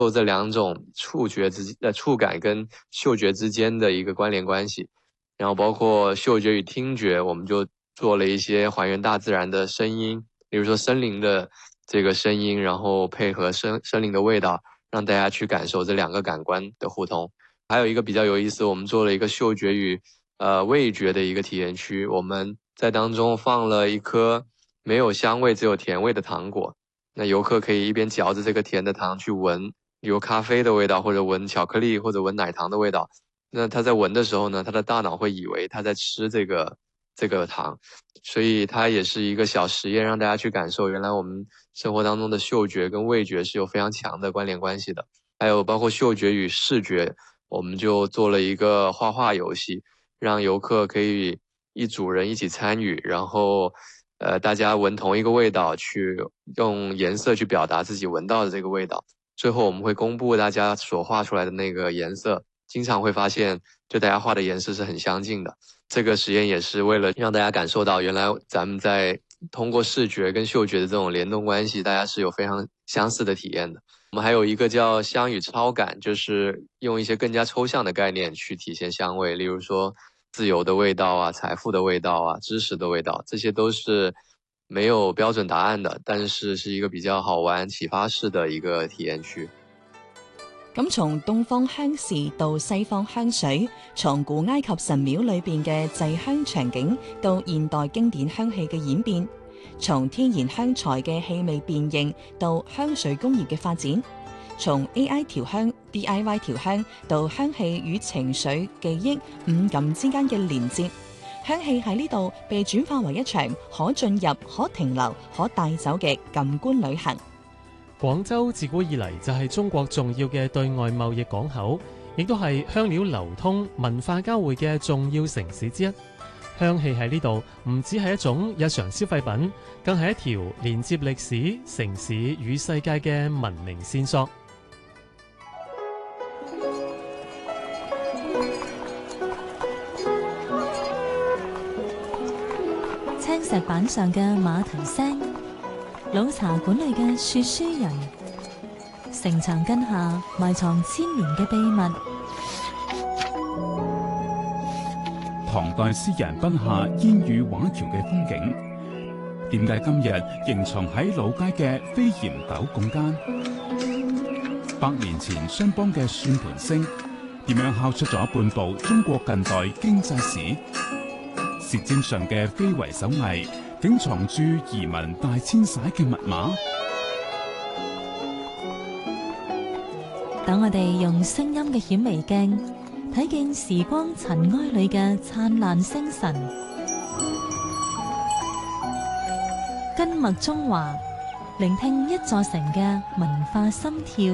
这两种触感跟嗅觉之间的一个关联关系。然后包括嗅觉与听觉，我们就做了一些还原大自然的声音，比如说森林的这个声音，然后配合森林的味道，让大家去感受这两个感官的互通。还有一个比较有意思，我们做了一个嗅觉与味觉的一个体验区，我们在当中放了一颗没有香味只有甜味的糖果，那游客可以一边嚼着这个甜的糖去闻，有咖啡的味道，或者闻巧克力，或者闻奶糖的味道。那他在闻的时候呢，他的大脑会以为他在吃这个糖，所以它也是一个小实验，让大家去感受原来我们生活当中的嗅觉跟味觉是有非常强的关联关系的。还有包括嗅觉与视觉，我们就做了一个画画游戏，让游客可以一组人一起参与，然后大家闻同一个味道，去用颜色去表达自己闻到的这个味道。最后我们会公布大家所画出来的那个颜色，经常会发现就大家画的颜色是很相近的。这个实验也是为了让大家感受到原来咱们在通过视觉跟嗅觉的这种联动关系，大家是有非常相似的体验的。我们还有一个叫香与超感，就是用一些更加抽象的概念去体现香味，例如说自由的味道啊、财富的味道啊、知識的味道，这些都是没有標準答案的，但是是一個比較好玩、啟發式的一個體驗區。 咁從東方香事到西方香水，從古埃及神廟裏邊嘅祭香場景到現代經典香氣嘅演變，從天然香材嘅氣味辨認到香水工業嘅發展，從 AI 調香、DIY 調香到香氣與情緒、記憶、五感之間嘅連接，香氣喺呢度被轉化為一場可進入、可停留、可帶走嘅感官旅行。 廣州自古以嚟就係中國重要嘅對外貿易港口，亦都係香料流通、文化交匯嘅重要城市之一。香氣喺呢度唔只係一種日常消費品，更係一條連接歷史、城市與世界嘅文明線索。 青石板上嘅馬蹄聲，老茶館裏嘅說書人，城牆根下埋藏千年嘅秘密。 唐代詩人筆下煙雨畫橋嘅風景，點解今日仍藏喺老街嘅飛檐斗拱間？100年前商幫嘅算盤聲，點樣敲出咗半部中國近代經濟史？舌尖上嘅非遺手藝，竟藏住移民大遷徙嘅密碼。 等我哋用聲音嘅顯微鏡睇見時光塵埃裏嘅燦爛星辰，根脈中華，聆聽一座城嘅文化心跳。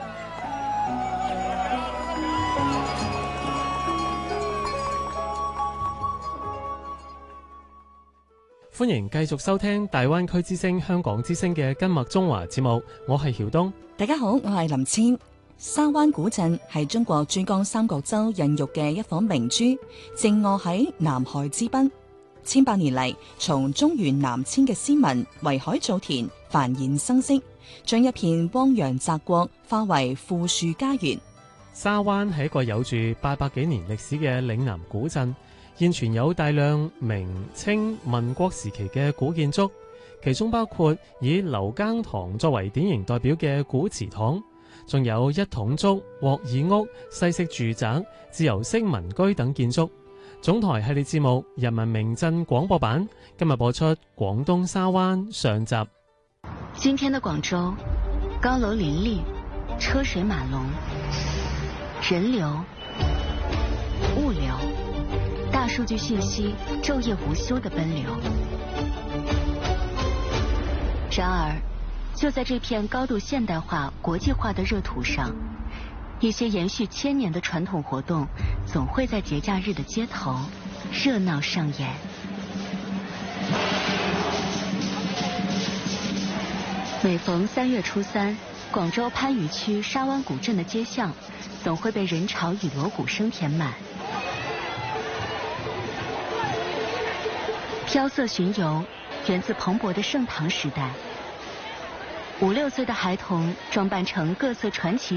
歡迎繼續收聽大灣區之聲香港之聲嘅根脈中華節目，我係曉東。 大家好，我係林千。沙灣古鎮係中國珠江三角洲孕育嘅一顆明珠，靜臥喺南海之濱。千百年嚟，從中原南遷嘅先民圍海造田，繁衍生息，將一片汪洋澤國化為富庶家園。 沙灣係一個有住800幾年歷史嘅嶺南古鎮，現存有大量明、清、民國時期嘅古建築，其中包括以劉耕堂作為典型代表嘅古祠堂，仲有一統竹、鑊耳屋、西式住宅、自由式民居等建築。總台系列節目《人民名鎮廣播版》今日播出廣東沙灣上集。 今天的廣州，高樓林立，車水馬龍，人流、物流、大數據信息晝夜無休的奔流。然而，就在這片高度現代化、國際化的熱土上，一些延續千年的傳統活動總會在節假日的街頭熱鬧上演。每逢3月初3，廣州番禺區沙灣古鎮的街巷總會被人潮與鑼鼓聲填滿。飄色巡遊源自蓬勃的盛唐時代， 5、6岁的孩童装扮成各色传奇